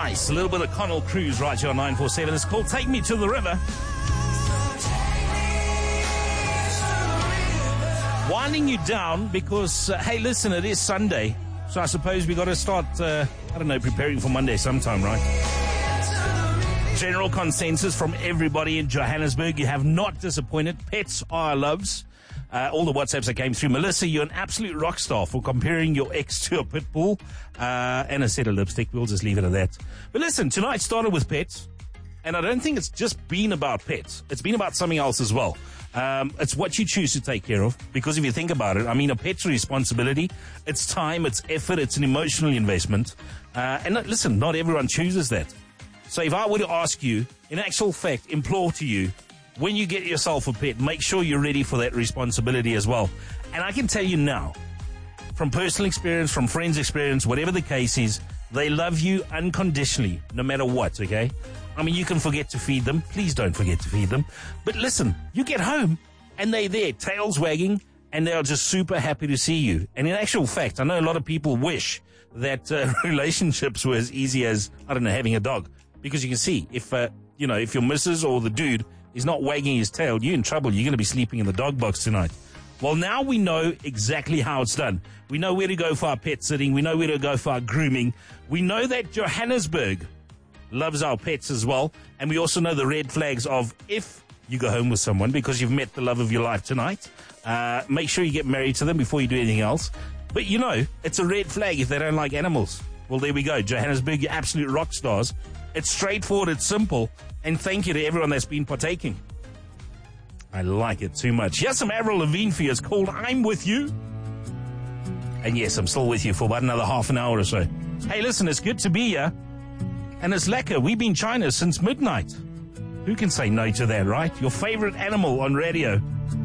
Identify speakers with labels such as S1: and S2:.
S1: Nice. A little bit of Connell Cruise right here on 947. It's called Take Me to the River. Winding you down because, hey, listen, it is Sunday. So I suppose we got to start, preparing for Monday sometime, right? General consensus from everybody in Johannesburg. You have not disappointed. Pets are our loves. All the WhatsApps that came through. Melissa, you're an absolute rock star for comparing your ex to a pit bull and a set of lipstick. We'll just leave it at that. But listen, tonight started with pets, and I don't think it's just been about pets. It's been about something else as well. It's what you choose to take care of, because if you think about it, I mean, a pet's responsibility, it's time, it's effort, it's an emotional investment. And listen, not everyone chooses that. So if I were to ask you, in actual fact, implore to you, when you get yourself a pet, make sure you're ready for that responsibility as well. And I can tell you now, from personal experience, from friends' experience, whatever the case is, they love you unconditionally, no matter what, okay? I mean, you can forget to feed them. Please don't forget to feed them. But listen, you get home and they're there, tails wagging, and they're just super happy to see you. And in actual fact, I know a lot of people wish that relationships were as easy as, having a dog. Because you can see, if your missus or the dude is not wagging his tail, you're in trouble. You're going to be sleeping in the dog box tonight. Well, now we know exactly how it's done. We know where to go for our pet sitting. We know where to go for our grooming. We know that Johannesburg loves our pets as well. And we also know the red flags of if you go home with someone because you've met the love of your life tonight, make sure you get married to them before you do anything else. But it's a red flag if they don't like animals. Well, there we go. Johannesburg, you're absolute rock stars. It's straightforward, it's simple, and thank you to everyone that's been partaking. I like it too much. Here's some Avril Lavigne for you. It's called I'm With You. And yes, I'm still with you for about another half an hour or so. Hey, listen, it's good to be here. And it's lekker. We've been China since midnight. Who can say no to that, right? Your favorite animal on radio.